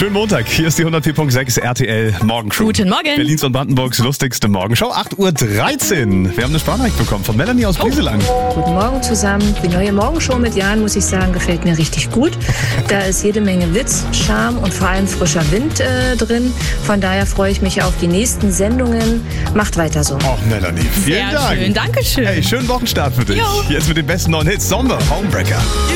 Schönen Montag, hier ist die 104.6 RTL Morgencrew. Guten Morgen. Berlins und Brandenburgs lustigste Morgenshow, 8.13 Uhr. Wir haben eine Sprachnachricht bekommen von Melanie aus Brieselang. Guten Morgen zusammen. Die neue Morgenshow mit Jan, muss ich sagen, gefällt mir richtig gut. Da ist jede Menge Witz, Charme und vor allem frischer Wind drin. Von daher freue ich mich auf die nächsten Sendungen. Macht weiter so. Och, Melanie, vielen Sehr Dank. schön, Dankeschön. Hey, schönen Wochenstart für dich. Jo. Jetzt mit den besten neuen Hits. Sommer, Homebreaker.